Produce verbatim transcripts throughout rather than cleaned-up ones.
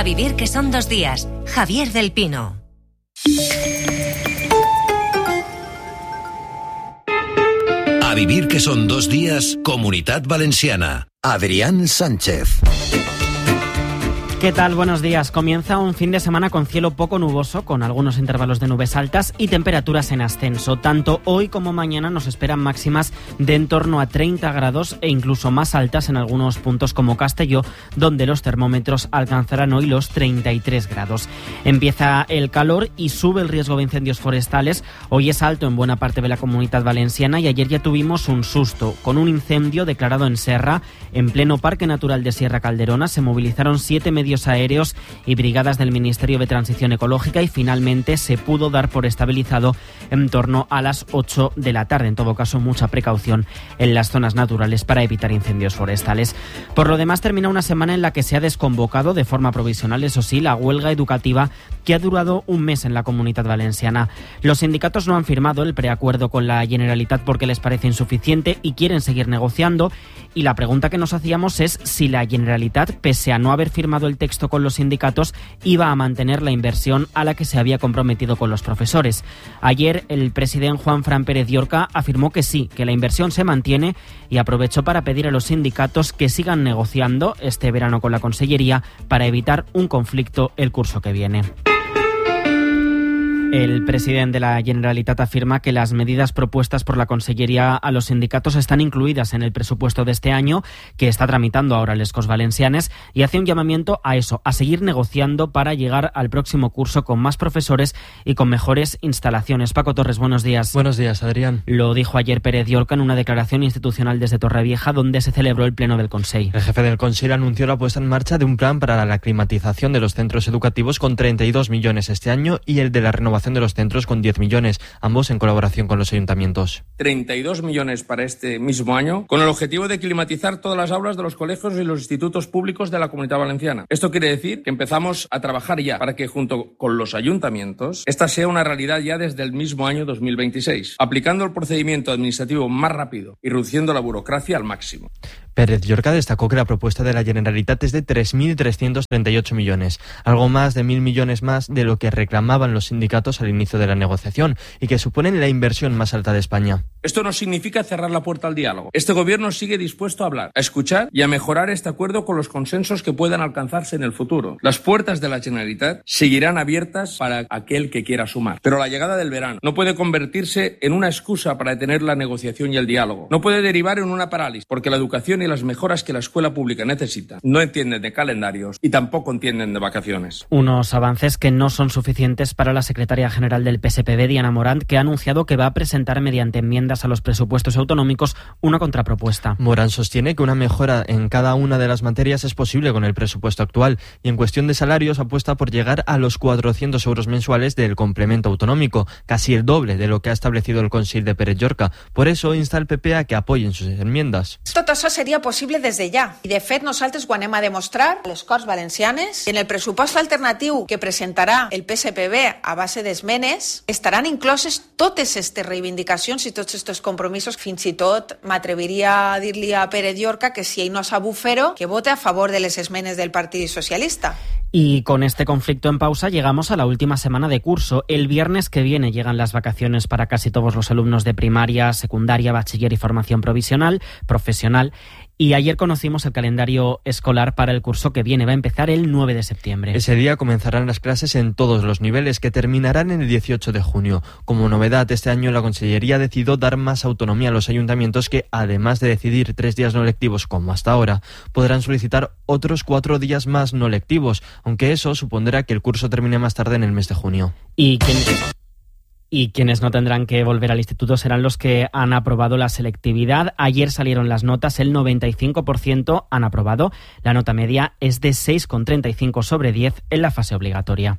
A vivir que son dos días. Javier del Pino. A vivir que son dos días, Comunitat Valenciana. Adrián Sánchez. ¿Qué tal? Buenos días. Comienza un fin de semana con cielo poco nuboso, con algunos intervalos de nubes altas y temperaturas en ascenso. Tanto hoy como mañana nos esperan máximas de en torno a treinta grados e incluso más altas en algunos puntos como Castelló, donde los termómetros alcanzarán hoy los treinta y tres grados. Empieza el calor y sube el riesgo de incendios forestales. Hoy es alto en buena parte de la Comunidad Valenciana y ayer ya tuvimos un susto. Con un incendio declarado en Serra, en pleno Parque Natural de Sierra Calderona, se movilizaron siete medios aéreos y brigadas del Ministerio de Transición Ecológica y finalmente se pudo dar por estabilizado en torno a las ocho de la tarde. En todo caso, mucha precaución en las zonas naturales para evitar incendios forestales. Por lo demás, termina una semana en la que se ha desconvocado de forma provisional, eso sí, la huelga educativa que ha durado un mes en la Comunidad Valenciana. Los sindicatos no han firmado el preacuerdo con la Generalitat porque les parece insuficiente y quieren seguir negociando. Y la pregunta que nos hacíamos es si la Generalitat, pese a no haber firmado el texto con los sindicatos, iba a mantener la inversión a la que se había comprometido con los profesores. Ayer el presidente Juan Fran Pérez Llorca afirmó que sí, que la inversión se mantiene y aprovechó para pedir a los sindicatos que sigan negociando este verano con la Consellería para evitar un conflicto el curso que viene. El presidente de la Generalitat afirma que las medidas propuestas por la Consellería a los sindicatos están incluidas en el presupuesto de este año, que está tramitando ahora les Corts Valencianes, y hace un llamamiento a eso, a seguir negociando para llegar al próximo curso con más profesores y con mejores instalaciones. Paco Torres, buenos días. Buenos días, Adrián. Lo dijo ayer Pérez Llorca en una declaración institucional desde Torrevieja, donde se celebró el pleno del Consell. El jefe del Consell anunció la puesta en marcha de un plan para la climatización de los centros educativos con treinta y dos millones este año y el de la renovación de los centros con diez millones, ambos en colaboración con los ayuntamientos. treinta y dos millones para este mismo año, con el objetivo de climatizar todas las aulas de los colegios y los institutos públicos de la Comunidad Valenciana. Esto quiere decir que empezamos a trabajar ya para que, junto con los ayuntamientos, esta sea una realidad ya desde el mismo año dos mil veintiséis, aplicando el procedimiento administrativo más rápido y reduciendo la burocracia al máximo. Pérez Llorca destacó que la propuesta de la Generalitat es de tres mil trescientos treinta y ocho millones, algo más de mil millones más de lo que reclamaban los sindicatos al inicio de la negociación y que suponen la inversión más alta de España. Esto no significa cerrar la puerta al diálogo. Este gobierno sigue dispuesto a hablar, a escuchar y a mejorar este acuerdo con los consensos que puedan alcanzarse en el futuro. Las puertas de la Generalitat seguirán abiertas para aquel que quiera sumar. Pero la llegada del verano no puede convertirse en una excusa para detener la negociación y el diálogo. No puede derivar en una parálisis, porque la educación y las mejoras que la escuela pública necesita no entienden de calendarios y tampoco entienden de vacaciones. Unos avances que no son suficientes para la secretaria general del P S P B, Diana Morant, que ha anunciado que va a presentar mediante enmiendas a los presupuestos autonómicos una contrapropuesta. Morant sostiene que una mejora en cada una de las materias es posible con el presupuesto actual y en cuestión de salarios apuesta por llegar a los cuatrocientos euros mensuales del complemento autonómico, casi el doble de lo que ha establecido el Consell de Pérez Llorca. Por eso insta al P P a que apoyen sus enmiendas. Tot això seria possible des de ja. I de fet nosaltres ho anem a demostrar a les Corts Valencianes. En el pressupost alternatiu que presentarà el P S P B a base d'esmenes estaran incloses totes aquestes reivindicacions i tots aquests compromisos. Fins i tot m'atreviria a dir-li a Pérez Llorca que si ell no sap fer-ho, que vote a favor de les esmenes del Partit Socialista. Y con este conflicto en pausa llegamos a la última semana de curso. El viernes que viene llegan las vacaciones para casi todos los alumnos de primaria, secundaria, bachiller y formación provisional, profesional. Y ayer conocimos el calendario escolar para el curso que viene. Va a empezar el nueve de septiembre. Ese día comenzarán las clases en todos los niveles, que terminarán en el dieciocho de junio. Como novedad, este año la Consellería decidió dar más autonomía a los ayuntamientos que, además de decidir tres días no lectivos como hasta ahora, podrán solicitar otros cuatro días más no lectivos, aunque eso supondrá que el curso termine más tarde en el mes de junio. ¿Y quién Y quienes no tendrán que volver al instituto serán los que han aprobado la selectividad. Ayer salieron las notas, el noventa y cinco por ciento han aprobado. La nota media es de seis coma treinta y cinco sobre diez en la fase obligatoria.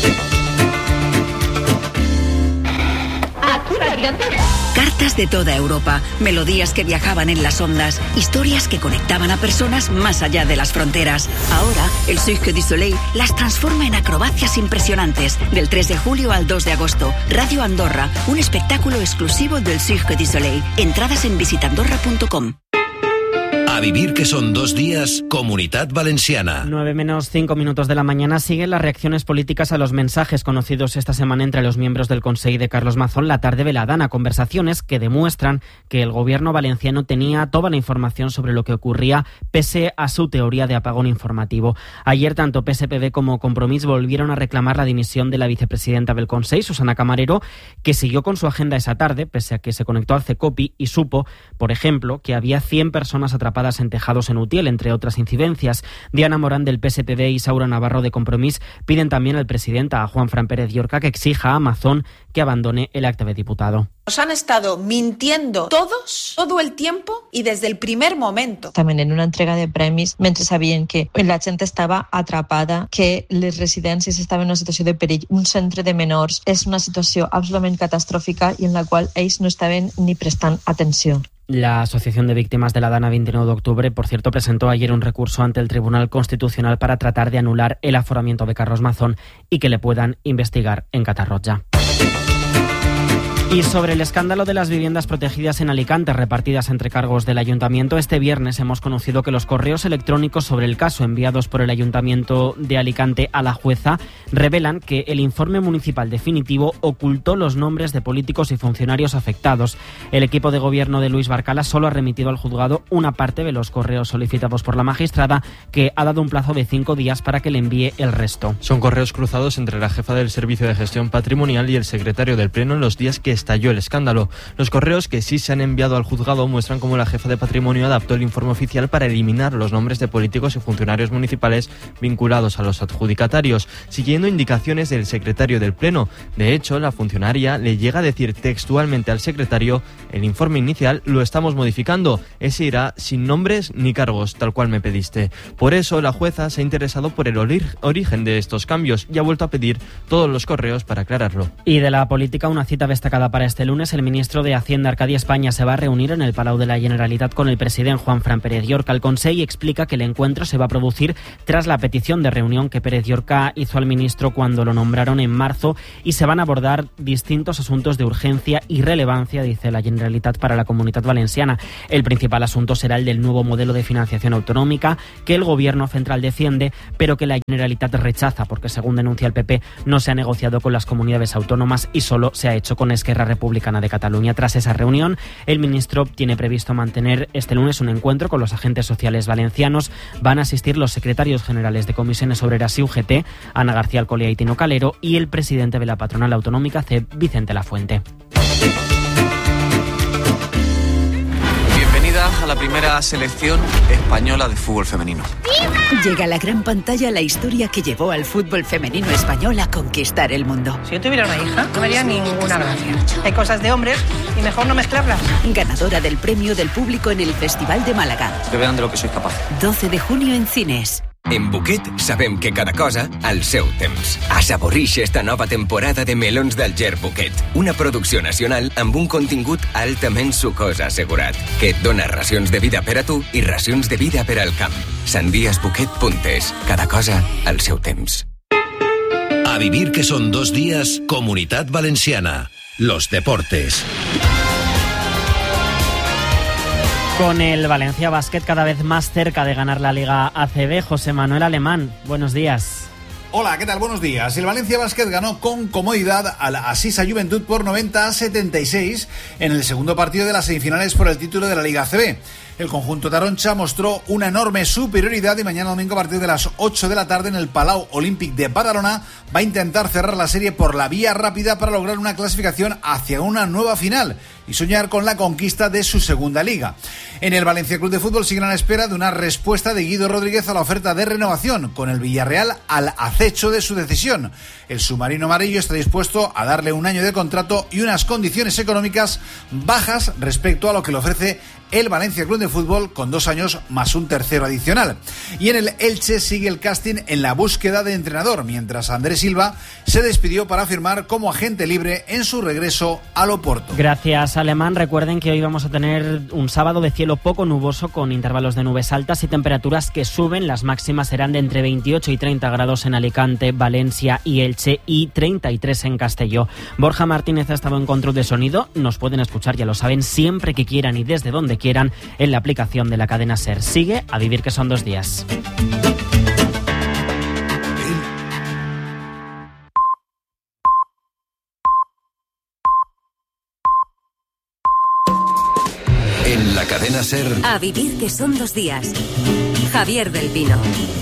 Cartas de toda Europa, melodías que viajaban en las ondas, historias que conectaban a personas más allá de las fronteras. Ahora, el Cirque du Soleil las transforma en acrobacias impresionantes. Del tres de julio al dos de agosto, Radio Andorra, un espectáculo exclusivo del Cirque du Soleil. Entradas en visitandorra punto com. A vivir que son dos días, Comunitat Valenciana. nueve menos cinco minutos de la mañana. Siguen las reacciones políticas a los mensajes conocidos esta semana entre los miembros del Consell de Carlos Mazón la tarde veladana. Conversaciones que demuestran que el gobierno valenciano tenía toda la información sobre lo que ocurría pese a su teoría de apagón informativo. Ayer tanto P S P B como Compromís volvieron a reclamar la dimisión de la vicepresidenta del Consell, Susana Camarero, que siguió con su agenda esa tarde, pese a que se conectó al CECOPI y supo, por ejemplo, que había cien personas atrapadas en tejados en Utiel, entre otras incidencias. Diana Morán del P S P B y Saura Navarro de Compromís piden también al presidente, a Juanfran Pérez Llorca, que exija a Mazón que abandone el acta de diputado. Nos han estado mintiendo todos, todo el tiempo y desde el primer momento. También en una entrega de premis, mentre sabien que la gent estava atrapada, que les residències estaven en una situació de perill, un centre de menors, és una situació absolutament catastròfica i en la qual ells no estaven ni prestant atenció. La Asociación de Víctimas de la Dana veintinueve de octubre, por cierto, presentó ayer un recurso ante el Tribunal Constitucional para tratar de anular el aforamiento de Carlos Mazón y que le puedan investigar en Catarroja. Y sobre el escándalo de las viviendas protegidas en Alicante repartidas entre cargos del Ayuntamiento, este viernes hemos conocido que los correos electrónicos sobre el caso enviados por el Ayuntamiento de Alicante a la jueza revelan que el informe municipal definitivo ocultó los nombres de políticos y funcionarios afectados. El equipo de gobierno de Luis Barcala solo ha remitido al juzgado una parte de los correos solicitados por la magistrada, que ha dado un plazo de cinco días para que le envíe el resto. Son correos cruzados entre la jefa del Servicio de Gestión Patrimonial y el secretario del Pleno en los días que estalló el escándalo. Los correos que sí se han enviado al juzgado muestran cómo la jefa de Patrimonio adaptó el informe oficial para eliminar los nombres de políticos y funcionarios municipales vinculados a los adjudicatarios, siguiendo indicaciones del secretario del Pleno. De hecho, la funcionaria le llega a decir textualmente al secretario: el informe inicial lo estamos modificando, ese irá sin nombres ni cargos, tal cual me pediste. Por eso, la jueza se ha interesado por el orig- origen de estos cambios y ha vuelto a pedir todos los correos para aclararlo. Y de la política, una cita destacada para este lunes. El ministro de Hacienda, Arcadia España, se va a reunir en el Palau de la Generalitat con el presidente Juanfran Pérez Llorca. El Consell explica que el encuentro se va a producir tras la petición de reunión que Pérez Llorca hizo al ministro cuando lo nombraron en marzo, y se van a abordar distintos asuntos de urgencia y relevancia, dice la Generalitat, para la Comunitat Valenciana. El principal asunto será el del nuevo modelo de financiación autonómica que el gobierno central defiende, pero que la Generalitat rechaza porque, según denuncia el P P, no se ha negociado con las comunidades autónomas y solo se ha hecho con Esquerra Republicana de Cataluña. Tras esa reunión, el ministro tiene previsto mantener este lunes un encuentro con los agentes sociales valencianos. Van a asistir los secretarios generales de Comisiones Obreras y U G T, Ana García Alcolea y Tino Calero, y el presidente de la patronal autonómica C E P, Vicente Lafuente. A la primera selección española de fútbol femenino. Llega a la gran pantalla la historia que llevó al fútbol femenino español a conquistar el mundo. Si yo tuviera una hija, no me haría ninguna gracia. Hay cosas de hombres y mejor no mezclarlas. Ganadora del premio del público en el Festival de Málaga. Que vean de lo que soy capaz. doce de junio en cines. En Buquet sabem que cada cosa al seu temps. Assaborix esta nova temporada de Melons del Ger Buquet, una producció nacional amb un contingut altament sucós assegurat, que et dona racions de vida per a tu i racions de vida per al camp. Sandies Buquet Puntes, cada cosa al seu temps. A vivir que son dos días, Comunitat Valenciana. Los deportes. Con el Valencia Basket cada vez más cerca de ganar la Liga A C B, José Manuel Alemán, buenos días. Hola, ¿qué tal? Buenos días. El Valencia Basket ganó con comodidad a la Asisa Juventud por noventa a setenta y seis en el segundo partido de las semifinales por el título de la Liga A C B. El conjunto taroncha mostró una enorme superioridad y mañana domingo a partir de las ocho de la tarde en el Palau Olímpic de Badalona va a intentar cerrar la serie por la vía rápida para lograr una clasificación hacia una nueva final y soñar con la conquista de su segunda liga. En el Valencia Club de Fútbol siguen a la espera de una respuesta de Guido Rodríguez a la oferta de renovación, con el Villarreal al acecho de su decisión. El submarino amarillo está dispuesto a darle un año de contrato y unas condiciones económicas bajas respecto a lo que le ofrece el Valencia Club de Fútbol, con dos años más un tercero adicional. Y en el Elche sigue el casting en la búsqueda de entrenador, mientras Andrés Silva se despidió para firmar como agente libre en su regreso al Oporto. Gracias, Días Alemán. Recuerden que hoy vamos a tener un sábado de cielo poco nuboso con intervalos de nubes altas y temperaturas que suben. Las máximas serán de entre veintiocho y treinta grados en Alicante, Valencia y Elche y treinta y tres en Castelló. Borja Martínez ha estado en control de sonido. Nos pueden escuchar, ya lo saben, siempre que quieran y desde donde quieran en la aplicación de la cadena SER. Sigue A Vivir que son dos días. En la cadena SER. A Vivir que son dos días. Javier del Pino.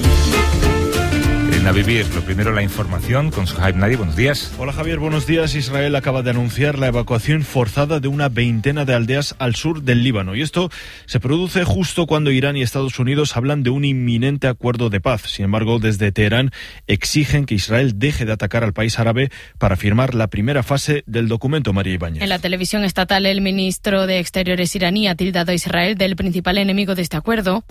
A Vivir, lo primero la información con Suhaib Nadi. Buenos días. Hola Javier, buenos días. Israel acaba de anunciar la evacuación forzada de una veintena de aldeas al sur del Líbano y esto se produce justo cuando Irán y Estados Unidos hablan de un inminente acuerdo de paz. Sin embargo, desde Teherán exigen que Israel deje de atacar al país árabe para firmar la primera fase del documento. María Ibáñez. En la televisión estatal, el ministro de Exteriores iraní ha tildado a Israel del principal enemigo de este acuerdo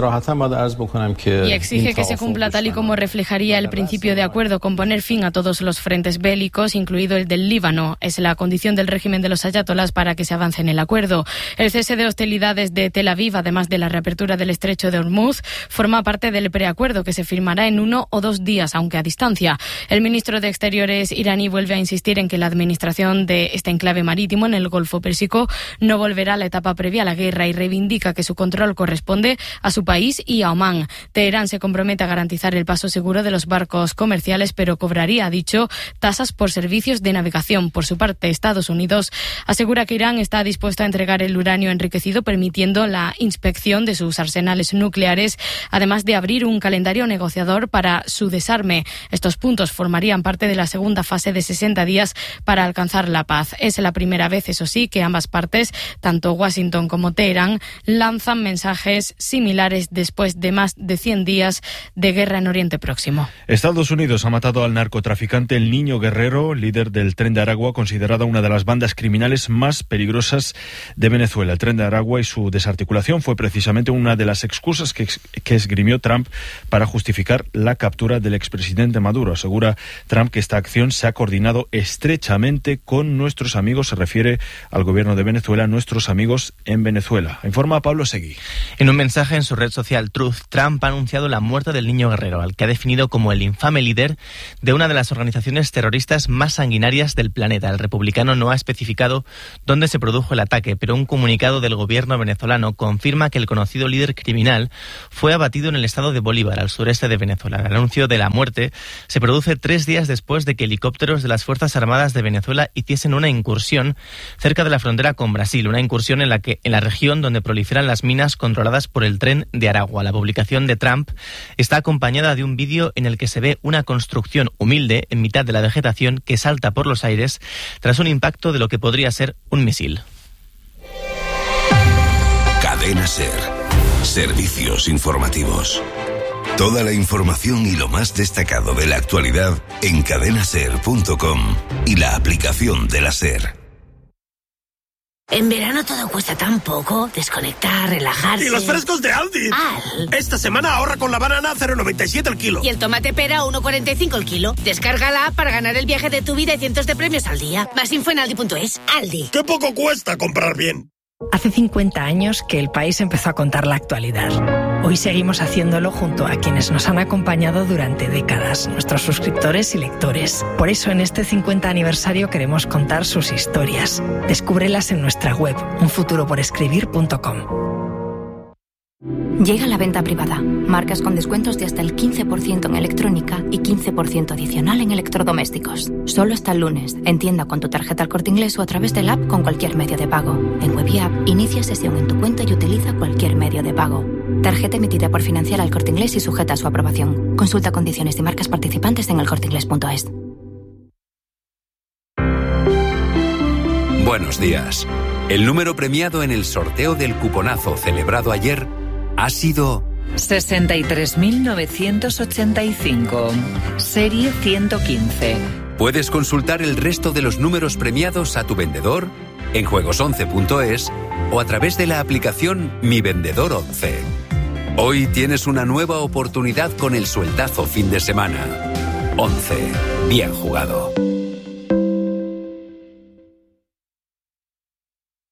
y exige que se cumpla tal y como reflejaría el principio de acuerdo con poner fin a todos los frentes bélicos, incluido el del Líbano. Es la condición del régimen de los ayatolás para que se avance en el acuerdo. El cese de hostilidades de Tel Aviv, además de la reapertura del estrecho de Hormuz, forma parte del preacuerdo que se firmará en uno o dos días, aunque a distancia. El ministro de Exteriores iraní vuelve a insistir en que la administración de este enclave marítimo en el Golfo Pérsico no volverá a la etapa previa a la guerra y reivindica que su control corresponde a su país y a Omán. Teherán se compromete a garantizar el paso seguro de los barcos comerciales, pero cobraría, ha dicho, tasas por servicios de navegación. Por su parte, Estados Unidos asegura que Irán está dispuesto a entregar el uranio enriquecido, permitiendo la inspección de sus arsenales nucleares, además de abrir un calendario negociador para su desarme. Estos puntos formarían parte de la segunda fase de sesenta días para alcanzar la paz. Es la primera vez, eso sí, que ambas partes, tanto Washington como Teherán, lanzan mensajes similares después de más de cien días de guerra en Oriente Próximo. Estados Unidos ha matado al narcotraficante El Niño Guerrero, líder del Tren de Aragua, considerada una de las bandas criminales más peligrosas de Venezuela. El Tren de Aragua y su desarticulación fue precisamente una de las excusas que, que esgrimió Trump para justificar la captura del expresidente Maduro. Asegura Trump que esta acción se ha coordinado estrechamente con nuestros amigos, se refiere al gobierno de Venezuela, nuestros amigos en Venezuela. Informa Pablo Seguí. En un mensaje en su red social Truth, Trump ha anunciado la muerte del Niño Guerrero, al que ha definido como el infame líder de una de las organizaciones terroristas más sanguinarias del planeta. El republicano no ha especificado dónde se produjo el ataque, pero un comunicado del gobierno venezolano confirma que el conocido líder criminal fue abatido en el estado de Bolívar, al sureste de Venezuela. El anuncio de la muerte se produce tres días después de que helicópteros de las Fuerzas Armadas de Venezuela hiciesen una incursión cerca de la frontera con Brasil, una incursión en la que en la región donde proliferan las minas controladas por el Tren de Aragua. La publicación de Trump está acompañada de un vídeo en el que se ve una construcción humilde en mitad de la vegetación que salta por los aires tras un impacto de lo que podría ser un misil. Cadena SER. Servicios informativos. Toda la información y lo más destacado de la actualidad en cadena ser punto com y la aplicación de la SER. En verano todo cuesta tan poco. Desconectar, relajarse. ¡Y los frescos de Aldi! Al. Esta semana ahorra con la banana cero coma noventa y siete el kilo. Y el tomate pera uno coma cuarenta y cinco el kilo. Descárgala para ganar el viaje de tu vida y cientos de premios al día. Más info en aldi punto es. Aldi. ¡Qué poco cuesta comprar bien! Hace cincuenta años que el país empezó a contar la actualidad. Hoy seguimos haciéndolo junto a quienes nos han acompañado durante décadas, nuestros suscriptores y lectores. Por eso en este cincuenta aniversario queremos contar sus historias. Descúbrelas en nuestra web, un futuro por escribir punto com. Llega la venta privada. Marcas con descuentos de hasta el quince por ciento en electrónica y quince por ciento adicional en electrodomésticos. Solo hasta el lunes. En tienda con tu tarjeta El Corte Inglés o a través del app con cualquier medio de pago. En web y app, inicia sesión en tu cuenta y utiliza cualquier medio de pago. Tarjeta emitida por Financiera El Corte Inglés y sujeta a su aprobación. Consulta condiciones y marcas participantes en el corte inglés punto es. Buenos días. El número premiado en el sorteo del cuponazo celebrado ayer ha sido sesenta y tres mil novecientos ochenta y cinco, serie ciento quince. Puedes consultar el resto de los números premiados a tu vendedor en juegos once punto es o a través de la aplicación Mi Vendedor once. Hoy tienes una nueva oportunidad con el sueldazo fin de semana. once. Bien jugado.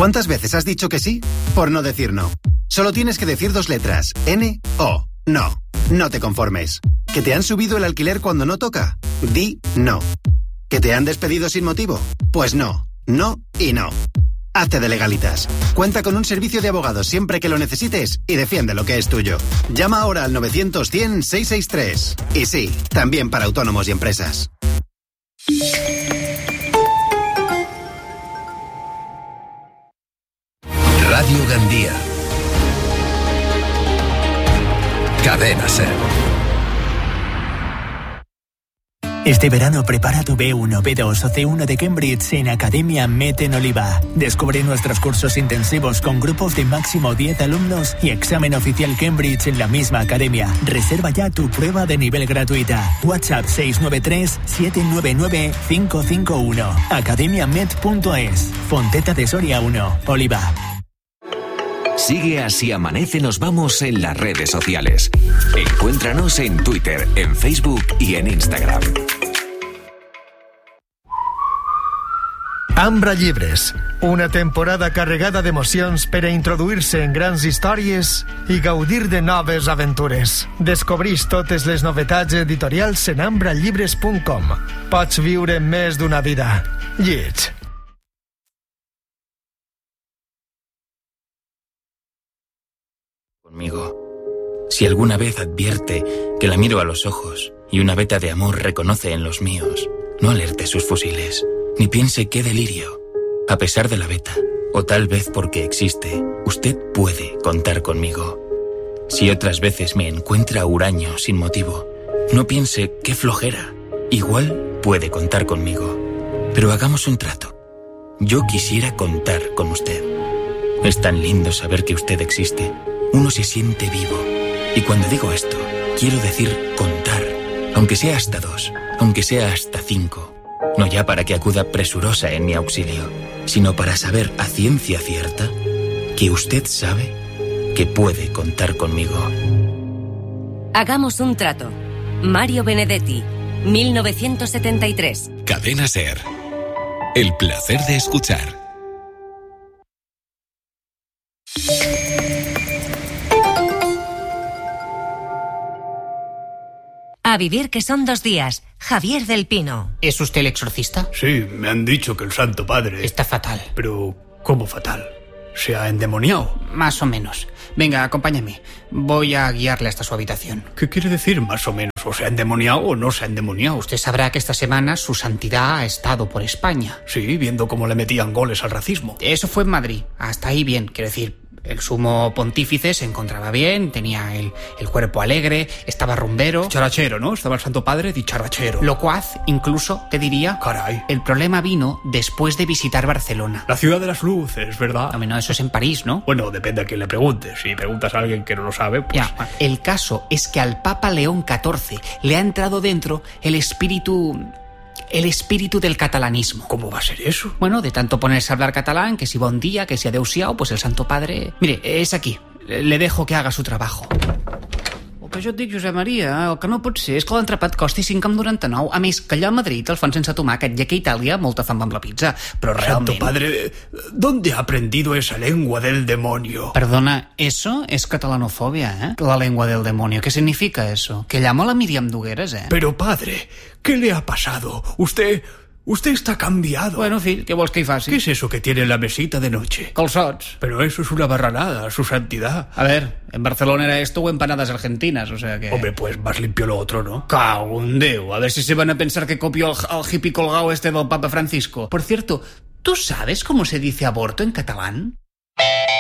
¿Cuántas veces has dicho que sí por no decir no? Solo tienes que decir dos letras. N O. No. No te conformes. ¿Que te han subido el alquiler cuando no toca? Di no. ¿Que te han despedido sin motivo? Pues no. No y no. Hazte de Legalitas. Cuenta con un servicio de abogados siempre que lo necesites y defiende lo que es tuyo. Llama ahora al novecientos cien seiscientos sesenta y tres. Y sí, también para autónomos y empresas. Radio Gandía. Cadena Ser. Este verano prepara tu B uno, B dos o C uno de Cambridge en Academia Med en Oliva. Descubre nuestros cursos intensivos con grupos de máximo diez alumnos y examen oficial Cambridge en la misma academia. Reserva ya tu prueba de nivel gratuita. WhatsApp seis nueve tres, siete nueve nueve, cinco cinco uno. academia med punto es. Fonteta de Soria uno, Oliva. Sigue Así Amanece Nos Vamos en las redes sociales. Encuéntranos en Twitter, en Facebook y en Instagram. Ambra Llibres, una temporada carregada d'emocions per a introduir-se en grans històries i gaudir de noves aventures. Descobreix totes les novetats editorials en ambra llibres punt com. Pots viure més d'una vida. Lleig. Conmigo. Si alguna vez advierte que la miro a los ojos y una veta de amor reconoce en los míos, no alerte sus fusiles, ni piense qué delirio. A pesar de la veta, o tal vez porque existe, usted puede contar conmigo. Si otras veces me encuentra huraño sin motivo, no piense qué flojera. Igual puede contar conmigo. Pero hagamos un trato. Yo quisiera contar con usted. Es tan lindo saber que usted existe. Uno se siente vivo. Y cuando digo esto, quiero decir contar. Aunque sea hasta dos, aunque sea hasta cinco. No ya para que acuda presurosa en mi auxilio, sino para saber a ciencia cierta que usted sabe que puede contar conmigo. Hagamos un trato. Mario Benedetti, mil novecientos setenta y tres. Cadena Ser. El placer de escuchar. A vivir que son dos días. Javier del Pino. ¿Es usted el exorcista? Sí, me han dicho que el Santo Padre... Está fatal. Pero, ¿cómo fatal? ¿Se ha endemoniado? Más o menos. Venga, acompáñame. Voy a guiarle hasta su habitación. ¿Qué quiere decir más o menos? ¿O se ha endemoniado o no se ha endemoniado? Usted sabrá que esta semana su santidad ha estado por España. Sí, viendo cómo le metían goles al racismo. Eso fue en Madrid. Hasta ahí bien, quiero decir... El sumo pontífice se encontraba bien, tenía el, el cuerpo alegre, estaba rumbero... Charachero, ¿no? Estaba el Santo Padre dicharachero. Locuaz, incluso, te diría... Caray. El problema vino después de visitar Barcelona. La ciudad de las luces, ¿verdad? No, no, eso es en París, ¿no? Bueno, depende a quién le preguntes. Si preguntas a alguien que no lo sabe, pues... Ya, el caso es que al Papa León catorce le ha entrado dentro el espíritu... El espíritu del catalanismo. ¿Cómo va a ser eso? Bueno, de tanto ponerse a hablar catalán, que si bon día, que si adeu-siau, pues el Santo Padre... Mire, es aquí. Le dejo que haga su trabajo. El que jo et dic, Josep Maria, el que no pot ser és que l'entrepat costi cinc coma noranta-nou. A més, que allà a Madrid el fan sense tomàquet i aquí a Itàlia molta fam amb la pizza. Però realment... Santo Padre, ¿dónde ha aprendido esa lengua del demonio? Perdona, eso es catalanofobia, ¿eh? La lengua del demonio. ¿Qué significa eso? Que llamo a la Míriam Dugueras, ¿eh? Pero padre, ¿qué le ha pasado? Usted... Usted está cambiado. Bueno, fill, què vols que hi faci? ¿Qué es eso que tiene en la mesita de noche? Calçots. Pero eso es una barranada, su santidad. A ver, en Barcelona era esto o empanadas argentinas, o sea que... Hombre, pues más limpio lo otro, ¿no? Cago en Déu, a ver si se van a pensar que copió al, al hippie colgado este del Papa Francisco. Por cierto, ¿tú sabes cómo se dice aborto en catalán?